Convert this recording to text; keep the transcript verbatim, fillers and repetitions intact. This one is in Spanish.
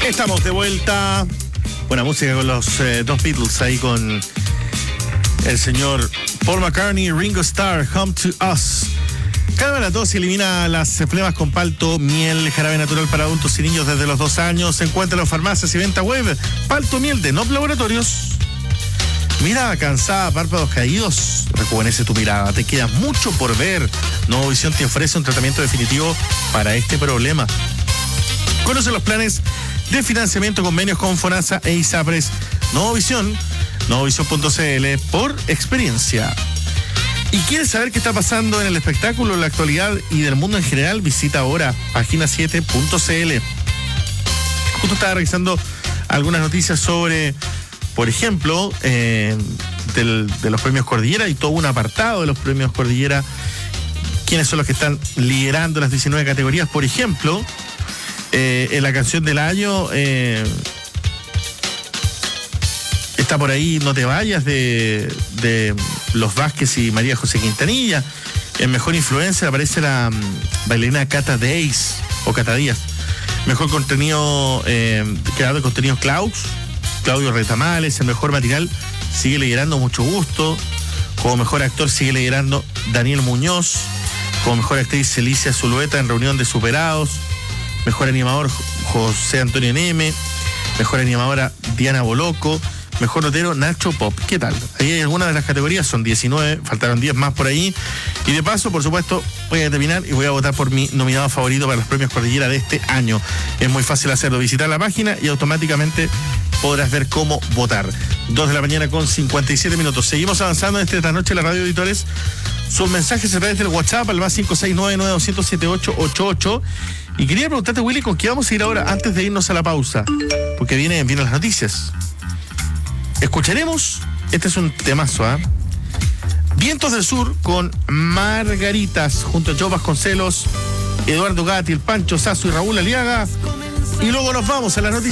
Estamos de vuelta. Buena música con los eh, dos Beatles ahí con el señor Paul McCartney y Ringo Starr, Home to Us. Cámara dos elimina las flemas con palto, miel, jarabe natural para adultos y niños desde los dos años. Se encuentra en las farmacias y venta web. Palto miel de Nop Laboratorios. Mirada cansada, párpados caídos. Rejuvenece tu mirada. Te queda mucho por ver. Nuevo Visión te ofrece un tratamiento definitivo para este problema. Conoce los planes de financiamiento, convenios con FONASA e ISAPRES. Nuevo Visión, nuevo visión punto c l por experiencia. ¿Y quieres saber qué está pasando en el espectáculo, en la actualidad y del mundo en general? Visita ahora página siete punto c l. Justo estaba revisando algunas noticias sobre, por ejemplo, eh, del, de los premios Cordillera y todo un apartado de los premios Cordillera. ¿Quiénes son los que están liderando las diecinueve categorías? Por ejemplo, eh, en la canción del año eh, está por ahí No te vayas de, de Los Vázquez y María José Quintanilla. En Mejor Influencer aparece la um, bailarina Cata Days o Cata Díaz. Mejor contenido, eh, creador de contenido Klaus, Claudio Retamales. El mejor material sigue liderando Mucho Gusto. Como mejor actor sigue liderando Daniel Muñoz. Como mejor actriz Celicia Zulueta en Reunión de Superados. Mejor animador José Antonio Neme. Mejor animadora Diana Boloco. Mejor notero Nacho Pop. ¿Qué tal? Ahí hay algunas de las categorías, son diecinueve, faltaron diez más por ahí. Y de paso, por supuesto, voy a terminar y voy a votar por mi nominado favorito para los premios Cordillera de este año. Es muy fácil hacerlo, visitar la página y automáticamente podrás ver cómo votar. dos de la mañana con cincuenta y siete minutos. Seguimos avanzando en esta noche en la radio Auditores. Sus mensajes a través del WhatsApp al más cinco seis nueve nueve dos cero siete ocho ocho ocho. Y quería preguntarte, Willy, ¿con qué vamos a ir ahora antes de irnos a la pausa? Porque vienen, vienen las noticias. Escucharemos, este es un temazo, ¿eh? Vientos del Sur con Margaritas, junto a Joe Vasconcelos, Eduardo Gatti, el Pancho Sasso y Raúl Aliaga. Y luego nos vamos a las noticias.